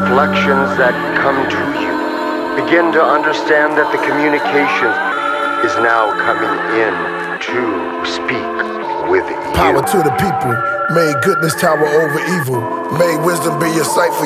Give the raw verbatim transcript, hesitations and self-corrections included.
reflections that come to you, begin to understand that the communication is now coming in to speak with you. Power to the people. May goodness tower over evil. May wisdom be your sight for